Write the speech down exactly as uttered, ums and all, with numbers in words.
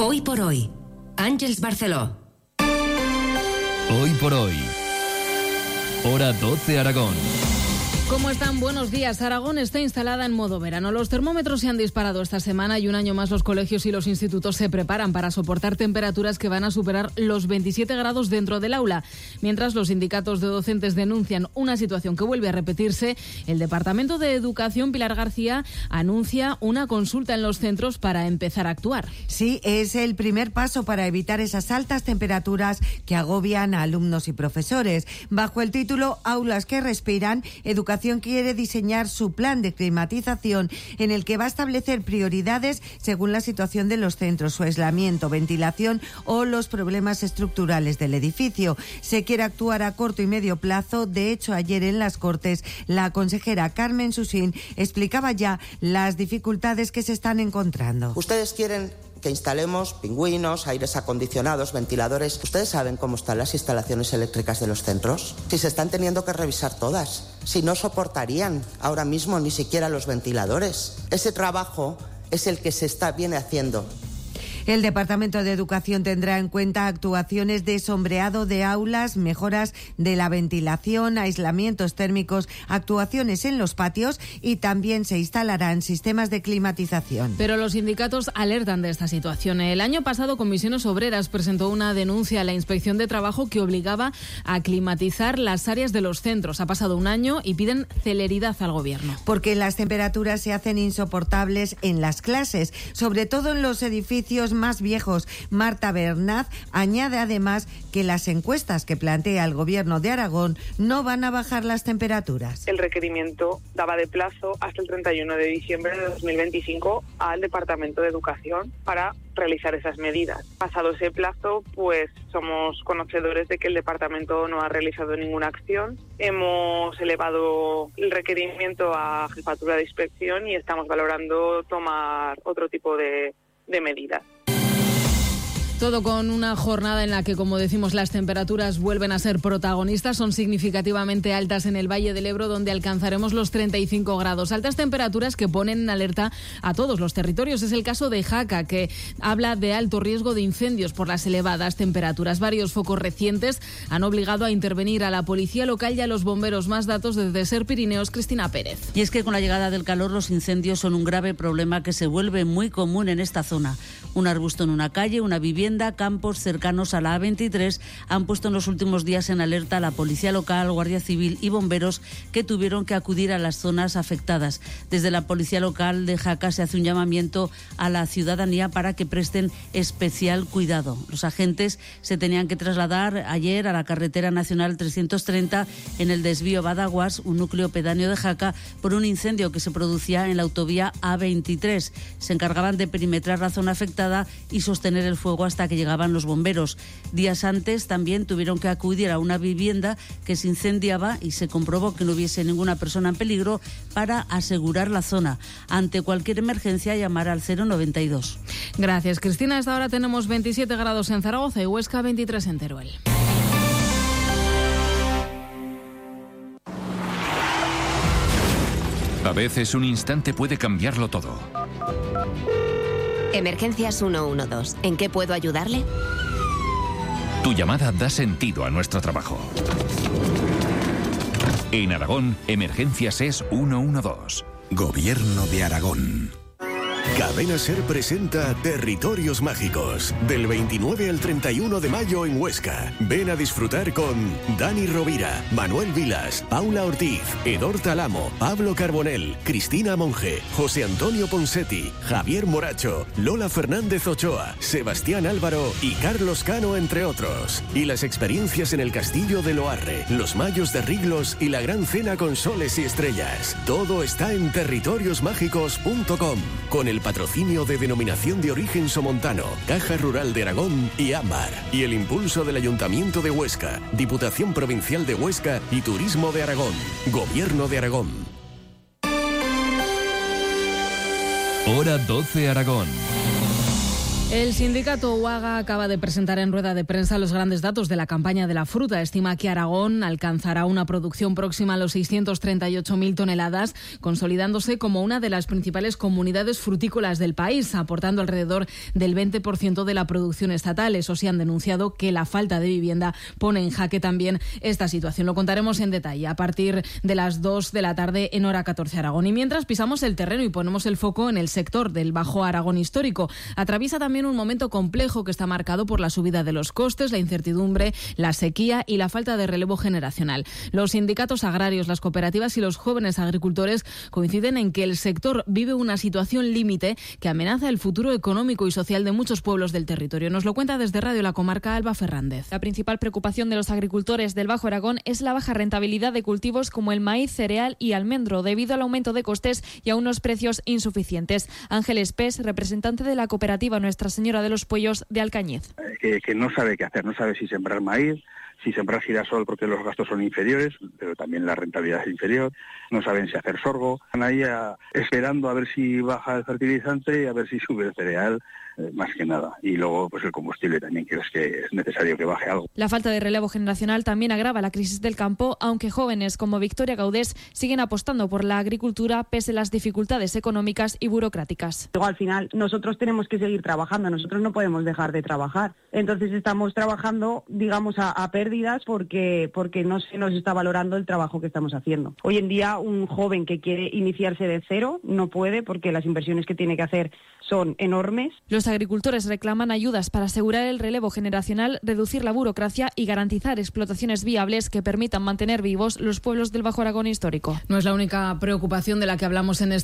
Hoy por hoy, Àngels Barceló. Hoy por hoy, hora doce Aragón. ¿Cómo están? Buenos días. Aragón está instalada en modo verano. Los termómetros se han disparado esta semana y un año más los colegios y los institutos se preparan para soportar temperaturas que van a superar los veintisiete grados dentro del aula. Mientras los sindicatos de docentes denuncian una situación que vuelve a repetirse, el Departamento de Educación, Pilar García, anuncia una consulta en los centros para empezar a actuar. Sí, es el primer paso para evitar esas altas temperaturas que agobian a alumnos y profesores. Bajo el título Aulas que respiran, Educación quiere diseñar su plan de climatización en el que va a establecer prioridades según la situación de los centros, su aislamiento, ventilación o los problemas estructurales del edificio. Se quiere actuar a corto y medio plazo. De hecho, ayer en las Cortes, la consejera Carmen Susín explicaba ya las dificultades que se están encontrando. Ustedes quieren que instalemos pingüinos, aires acondicionados, ventiladores. ¿Ustedes saben cómo están las instalaciones eléctricas de los centros? Si se están teniendo que revisar todas, si no soportarían ahora mismo ni siquiera los ventiladores. Ese trabajo es el que se está viene haciendo. El Departamento de Educación tendrá en cuenta actuaciones de sombreado de aulas, mejoras de la ventilación, aislamientos térmicos, actuaciones en los patios y también se instalarán sistemas de climatización. Pero los sindicatos alertan de esta situación. El año pasado, Comisiones Obreras presentó una denuncia a la Inspección de Trabajo que obligaba a climatizar las áreas de los centros. Ha pasado un año y piden celeridad al Gobierno. Porque las temperaturas se hacen insoportables en las clases, sobre todo en los edificios más viejos. Marta Bernaz añade además que las encuestas que plantea el Gobierno de Aragón no van a bajar las temperaturas. El requerimiento daba de plazo hasta el treinta y uno de diciembre de dos mil veinticinco al Departamento de Educación para realizar esas medidas. Pasado ese plazo, pues somos conocedores de que el departamento no ha realizado ninguna acción. Hemos elevado el requerimiento a Jefatura de Inspección y estamos valorando tomar otro tipo de, de medidas. Todo con una jornada en la que, como decimos, las temperaturas vuelven a ser protagonistas. Son significativamente altas en el Valle del Ebro, donde alcanzaremos los treinta y cinco grados. Altas temperaturas que ponen en alerta a todos los territorios. Es el caso de Jaca, que habla de alto riesgo de incendios por las elevadas temperaturas. Varios focos recientes han obligado a intervenir a la policía local y a los bomberos. Más datos desde Ser Pirineos, Cristina Pérez. Y es que con la llegada del calor, los incendios son un grave problema que se vuelve muy común en esta zona. Un arbusto en una calle, una vivienda, campos cercanos a la A veintitrés han puesto en los últimos días en alerta a la Policía Local, Guardia Civil y bomberos que tuvieron que acudir a las zonas afectadas. Desde la Policía Local de Jaca se hace un llamamiento a la ciudadanía para que presten especial cuidado. Los agentes se tenían que trasladar ayer a la carretera nacional trescientos treinta en el desvío Badaguas, un núcleo pedáneo de Jaca, por un incendio que se producía en la autovía A veintitrés. Se encargaban de perimetrar la zona afectada y sostener el fuego hasta que llegaban los bomberos. Días antes también tuvieron que acudir a una vivienda que se incendiaba y se comprobó que no hubiese ninguna persona en peligro para asegurar la zona. Ante cualquier emergencia, llamar al cero noventa y dos. Gracias, Cristina. Hasta ahora tenemos veintisiete grados en Zaragoza y Huesca, veintitrés en Teruel. A veces un instante puede cambiarlo todo. Emergencias ciento doce. ¿En qué puedo ayudarle? Tu llamada da sentido a nuestro trabajo. En Aragón, Emergencias es ciento doce. Gobierno de Aragón. Cadena Ser presenta Territorios Mágicos, del veintinueve al treinta y uno de mayo en Huesca. Ven a disfrutar con Dani Rovira, Manuel Vilas, Paula Ortiz, Edor Talamo, Pablo Carbonell, Cristina Monge, José Antonio Ponsetti, Javier Moracho, Lola Fernández Ochoa, Sebastián Álvaro y Carlos Cano, entre otros. Y las experiencias en el Castillo de Loarre, los Mayos de Riglos y la Gran Cena con Soles y Estrellas. Todo está en territorios mágicos punto com, con el patrocinio de Denominación de Origen Somontano, Caja Rural de Aragón y Ámbar, y el impulso del Ayuntamiento de Huesca, Diputación Provincial de Huesca y Turismo de Aragón. Gobierno de Aragón. Hora doce Aragón. El sindicato UAGA acaba de presentar en rueda de prensa los grandes datos de la campaña de la fruta. Estima que Aragón alcanzará una producción próxima a los seiscientos treinta y ocho mil toneladas, consolidándose como una de las principales comunidades frutícolas del país, aportando alrededor del veinte por ciento de la producción estatal. Eso sí, han denunciado que la falta de vivienda pone en jaque también esta situación. Lo contaremos en detalle a partir de las dos de la tarde en Hora catorce Aragón. Y mientras pisamos el terreno y ponemos el foco en el sector del Bajo Aragón histórico, atraviesa también un momento complejo que está marcado por la subida de los costes, la incertidumbre, la sequía y la falta de relevo generacional. Los sindicatos agrarios, las cooperativas y los jóvenes agricultores coinciden en que el sector vive una situación límite que amenaza el futuro económico y social de muchos pueblos del territorio. Nos lo cuenta desde Radio La Comarca Alba Fernández. La principal preocupación de los agricultores del Bajo Aragón es la baja rentabilidad de cultivos como el maíz, cereal y almendro, debido al aumento de costes y a unos precios insuficientes. Ángel Espés, representante de la cooperativa Nuestra Señora de los Puellos de Alcañiz. Que, que no sabe qué hacer, no sabe si sembrar maíz, si sembrar girasol porque los gastos son inferiores, pero también la rentabilidad es inferior, no saben si hacer sorgo, están ahí a, esperando a ver si baja el fertilizante y a ver si sube el cereal, eh, más que nada. Y luego pues el combustible también, que es que es necesario que baje algo. La falta de relevo generacional también agrava la crisis del campo, aunque jóvenes como Victoria Gaudés siguen apostando por la agricultura pese a las dificultades económicas y burocráticas. Luego al final nosotros tenemos que seguir trabajando, nosotros no podemos dejar de trabajar. Entonces estamos trabajando, digamos, a, a pérdidas porque, porque no se nos está valorando el trabajo que estamos haciendo. Hoy en día un joven que quiere iniciarse de cero no puede porque las inversiones que tiene que hacer son enormes. Los agricultores reclaman ayudas para asegurar el relevo generacional, reducir la burocracia y garantizar explotaciones viables que permitan mantener vivos los pueblos del Bajo Aragón histórico. No es la única preocupación de la que hablamos en este